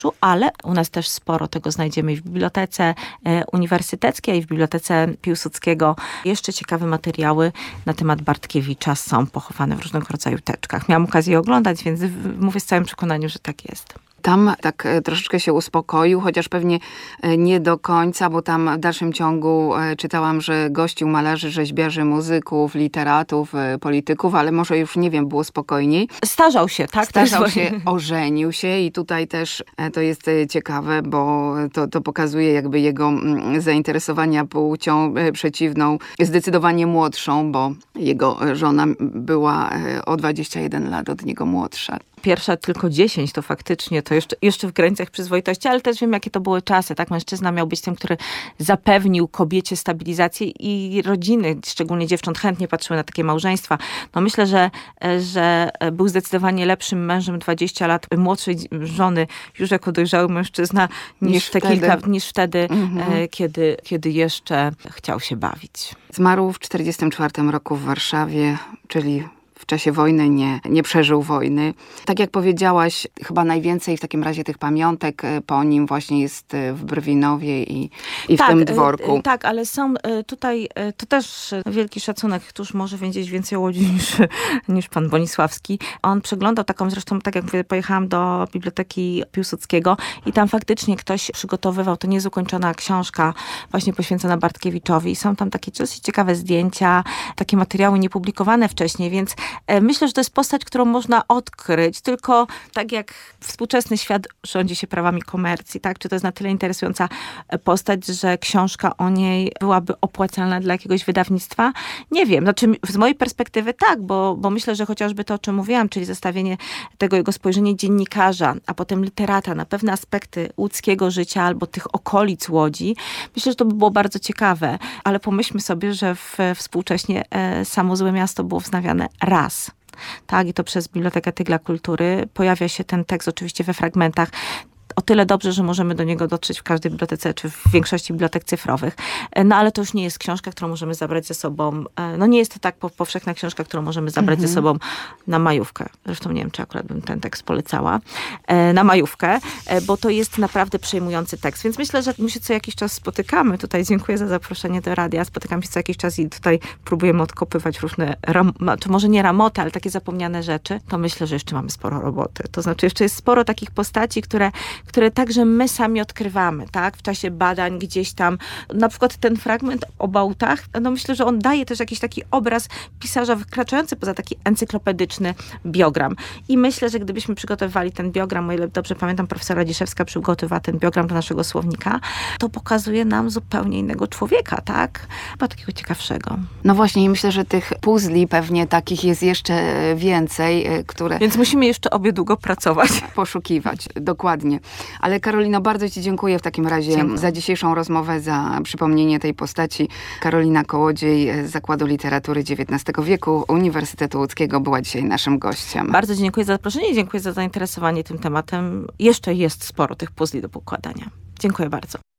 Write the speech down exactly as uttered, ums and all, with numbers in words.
ale u nas też sporo tego znajdziemy i w Bibliotece Uniwersyteckiej, i w Bibliotece Piłsudskiego. Jeszcze ciekawe materiały na temat Bartkiewicza są pochowane w różnego rodzaju teczkach. Miałam okazję je oglądać, więc mówię z całym przekonaniem, że tak jest. Tam tak troszeczkę się uspokoił, chociaż pewnie nie do końca, bo tam w dalszym ciągu czytałam, że gościł malarzy, rzeźbiarzy, muzyków, literatów, polityków, ale może już, nie wiem, było spokojniej. Starzał się, tak? Starzał się, ożenił się i tutaj też to jest ciekawe, bo to, to pokazuje jakby jego zainteresowania płcią przeciwną, zdecydowanie młodszą, bo jego żona była o dwadzieścia jeden lat od niego młodsza. Pierwsza tylko dziesięć, to faktycznie to jeszcze, jeszcze w granicach przyzwoitości, ale też wiem, jakie to były czasy. Tak, mężczyzna miał być tym, który zapewnił kobiecie stabilizację i rodziny, szczególnie dziewcząt, chętnie patrzyły na takie małżeństwa. No myślę, że, że był zdecydowanie lepszym mężem dwadzieścia lat młodszej żony, już jako dojrzały mężczyzna, niż, niż te wtedy. kilka, niż wtedy, mhm. kiedy, kiedy jeszcze chciał się bawić. Zmarł w czterdziestym czwartym roku w Warszawie, czyli w czasie wojny nie, nie przeżył wojny. Tak jak powiedziałaś, chyba najwięcej w takim razie tych pamiątek po nim właśnie jest w Brwinowie i, i tak, w tym dworku. Tak, ale są tutaj, to też wielki szacunek, któż może wiedzieć więcej o Łodzi niż, niż pan Bonisławski. On przeglądał taką, zresztą tak jak mówię, pojechałam do Biblioteki Piłsudskiego i tam faktycznie ktoś przygotowywał, to niezukończona książka właśnie poświęcona Bartkiewiczowi. Są tam takie dosyć ciekawe zdjęcia, takie materiały niepublikowane wcześniej, więc myślę, że to jest postać, którą można odkryć, tylko tak jak współczesny świat rządzi się prawami komercji, tak? Czy to jest na tyle interesująca postać, że książka o niej byłaby opłacalna dla jakiegoś wydawnictwa? Nie wiem. Znaczy z mojej perspektywy tak, bo, bo myślę, że chociażby to, o czym mówiłam, czyli zestawienie tego jego spojrzenia dziennikarza, a potem literata na pewne aspekty łódzkiego życia albo tych okolic Łodzi, myślę, że to by było bardzo ciekawe. Ale pomyślmy sobie, że w, współcześnie e, samo Złe Miasto było wznawiane raz. Tak, i to przez Bibliotekę Tygla Kultury. Pojawia się ten tekst oczywiście we fragmentach. O tyle dobrze, że możemy do niego dotrzeć w każdej bibliotece, czy w większości bibliotek cyfrowych. No ale to już nie jest książka, którą możemy zabrać ze sobą. No nie jest to tak powszechna książka, którą możemy zabrać mhm. ze sobą na majówkę. Zresztą nie wiem, czy akurat bym ten tekst polecała. Na majówkę, bo to jest naprawdę przejmujący tekst. Więc myślę, że my się co jakiś czas spotykamy. Tutaj dziękuję za zaproszenie do radia. Spotykamy się co jakiś czas i tutaj próbujemy odkopywać różne, ram, czy może nie ramoty, ale takie zapomniane rzeczy. To myślę, że jeszcze mamy sporo roboty. To znaczy jeszcze jest sporo takich postaci, które które także my sami odkrywamy, tak? W czasie badań gdzieś tam. Na przykład ten fragment o Bałtach, no myślę, że on daje też jakiś taki obraz pisarza wykraczający poza taki encyklopedyczny biogram. I myślę, że gdybyśmy przygotowywali ten biogram, o ile dobrze pamiętam, profesor Radziszewska przygotowała ten biogram do naszego słownika, to pokazuje nam zupełnie innego człowieka, tak? Chyba takiego ciekawszego. No właśnie i myślę, że tych puzli pewnie takich jest jeszcze więcej, które... Więc musimy jeszcze obie długo pracować. Poszukiwać, dokładnie. Ale Karolino, bardzo ci dziękuję w takim razie dziękuję. za dzisiejszą rozmowę, za przypomnienie tej postaci. Karolina Kołodziej z Zakładu Literatury dziewiętnastego wieku Uniwersytetu Łódzkiego była dzisiaj naszym gościem. Bardzo dziękuję za zaproszenie i dziękuję za zainteresowanie tym tematem. Jeszcze jest sporo tych puzli do pokładania. Dziękuję bardzo.